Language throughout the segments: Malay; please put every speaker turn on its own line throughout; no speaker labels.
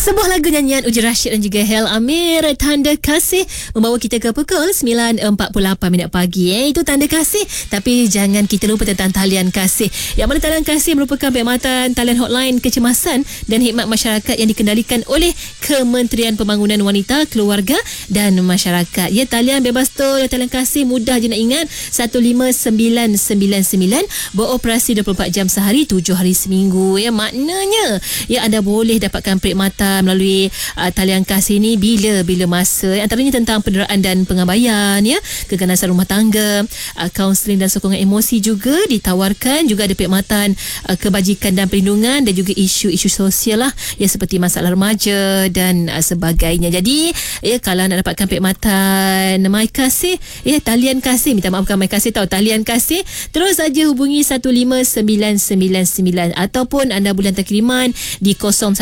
Sebuah lagu nyanyian Uji Rashid dan juga Hel Amir, Tanda Kasih, membawa kita ke pukul 9.48 pagi. Itu tanda kasih. Tapi jangan kita lupa tentang talian kasih. Yang mana talian kasih merupakan perkhidmatan talian hotline kecemasan dan khidmat masyarakat yang dikendalikan oleh Kementerian Pembangunan Wanita, Keluarga dan Masyarakat. Ya, talian bebas tu, talian kasih mudah je nak ingat. 15999 beroperasi 24 jam sehari, 7 hari seminggu. Ya, maknanya ya anda boleh dapatkan perkhidmatan melalui talian kasih ni bila-bila masa. Antaranya tentang penderaan dan pengabaian, ya, keganasan rumah tangga, kaunseling dan sokongan emosi juga ditawarkan. Juga ada perkhidmatan kebajikan dan perlindungan dan juga isu-isu sosial lah, ya, seperti masalah remaja dan sebagainya. Jadi ya, kalau nak dapatkan perkhidmatan My Kasih, ya, talian kasih, minta maaf bukan My Kasih tau, talian kasih, terus saja hubungi 15999 ataupun anda boleh hantar kiriman di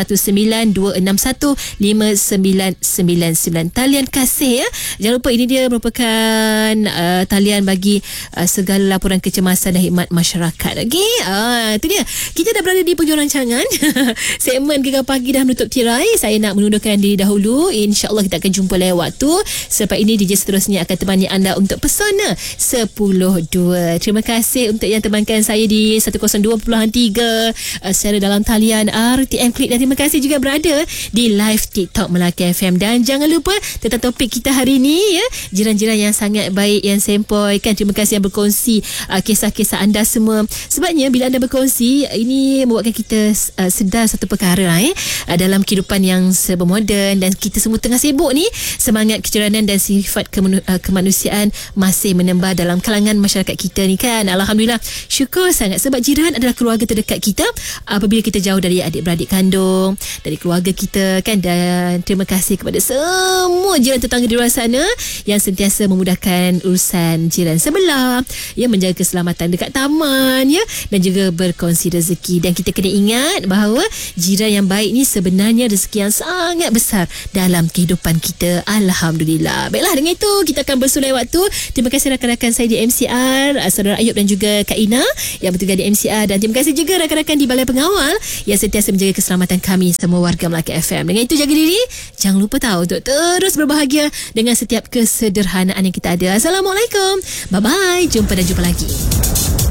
0192615999. Talian kasih, ya. Jangan lupa ini dia merupakan talian bagi segala laporan kecemasan dan khidmat masyarakat. Okey, itu dia. Kita dah berada di penghujung rancangan. Segmen Gegar Pagi dah menutup tirai. Saya nak menundurkan diri dahulu. InsyaAllah kita akan jumpa lain waktu. Selepas ini DJ seterusnya akan temani anda untuk Pesona 10.2. Terima kasih untuk yang temankan saya di 102.3 secara dalam talian RTM Klik, dan terima kasih juga berada di live TikTok Melaka FM. Dan jangan lupa tentang topik kita hari ini, ya, jiran-jiran yang sangat baik, yang sempoi, kan. Terima kasih yang berkongsi kisah-kisah anda semua. Sebabnya bila anda berkongsi, ini membuatkan kita sedar satu perkara, dalam kehidupan yang serba moden dan kita semua tengah sibuk ni, semangat kecerahan dan sifat kemanusiaan masih menembar dalam kalangan masyarakat kita ni, kan. Alhamdulillah, syukur sangat sebab jiran adalah keluarga terdekat kita apabila kita jauh dari adik-beradik kandung, dari keluarga kita, kan. Dan terima kasih kepada semua jiran tetangga di luar sana yang sentiasa memudahkan urusan jiran sebelah, ya, menjaga keselamatan dekat taman, ya, dan juga berkongsi rezeki. Dan kita kena ingat bahawa jiran yang baik ni sebenarnya rezeki yang sangat besar dalam kehidupan kita. Alhamdulillah. Baiklah, dengan itu kita akan bersulai waktu. Terima kasih rakan-rakan saya di MCR, Saudara Ayub dan juga Kak Ina yang bertugas di MCR, dan terima kasih juga rakan-rakan di Balai Pengawal yang sentiasa menjaga keselamatan kami semua warga Melaka FM. Dengan itu, jaga diri, jangan lupa tahu untuk terus berbahagia dengan setiap kesederhanaan yang kita ada. Assalamualaikum, bye bye, jumpa dan jumpa lagi.